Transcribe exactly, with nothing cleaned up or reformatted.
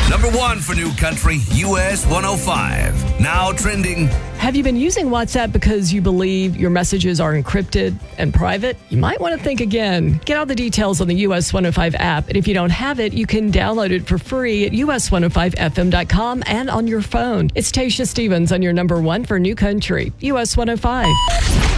Number one for New Country, U S one oh five. Now trending. Have you been using WhatsApp because you believe your messages are encrypted and private? You might want to think again. Get all the details on the U S one oh five app. And if you don't have it, you can download it for free at U S one oh five F M dot com and on your phone. It's Tasha Stevens on your number one for New Country, U S one oh five.